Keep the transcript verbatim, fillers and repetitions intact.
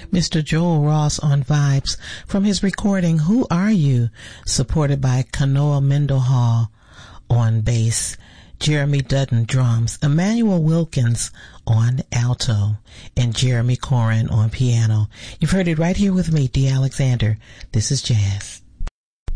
Mister Joel Ross on vibes from his recording Who Are You, supported by Kanoa Mendenhall on bass, Jeremy Dutton drums, Emmanuel Wilkins on alto, and Jeremy Corin on piano. You've heard it right here with me, D. Alexander. This is Jazz.